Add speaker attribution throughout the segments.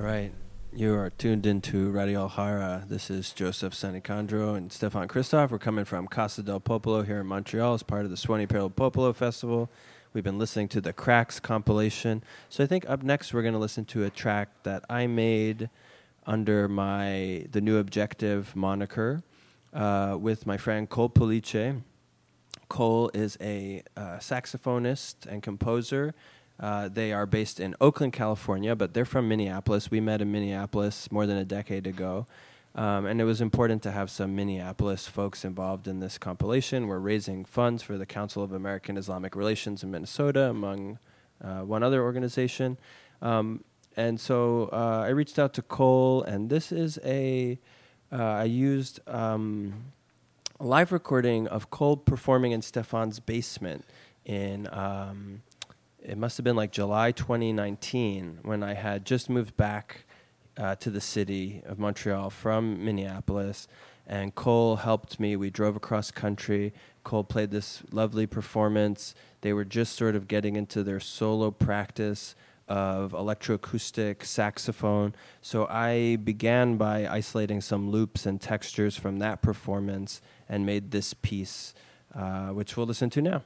Speaker 1: right. You are tuned into Radio Alhara. This is Joseph Sanicandro and Stefan Christoph. We're coming from Casa del Popolo here in Montreal as part of the Suoni per il Popolo Festival. We've been listening to the Cracks compilation. So I think up next we're going to listen to a track that I made under the New Objective moniker with my friend Cole Police. Cole is a saxophonist and composer. They are based in Oakland, California, but they're from Minneapolis. We met in Minneapolis more than a decade ago, and it was important to have some Minneapolis folks involved in this compilation. We're raising funds for the Council of American Islamic Relations in Minnesota, among one other organization. And so I reached out to Cole, and this is I used a live recording of Cole performing in Stefan's basement in... it must have been like July 2019 when I had just moved back to the city of Montreal from Minneapolis, and Cole helped me. We drove across country. Cole played this lovely performance. They were just sort of getting into their solo practice of electroacoustic saxophone. So I began by isolating some loops and textures from that performance and made this piece, which we'll listen to now.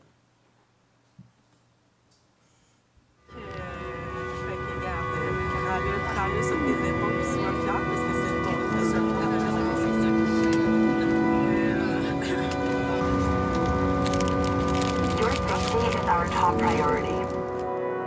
Speaker 2: Your safety is our top priority.